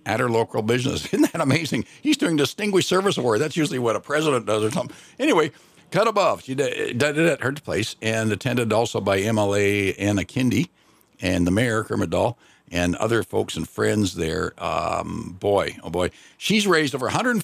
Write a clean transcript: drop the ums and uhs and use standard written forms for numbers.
at her local business. Isn't that amazing? He's doing Distinguished Service Award. That's usually what a president does or something. Anyway, cut above. She did it at her place and attended also by MLA Anna Kindy and the mayor, Kermit Dahl, and other folks and friends there. Boy, oh boy. She's raised over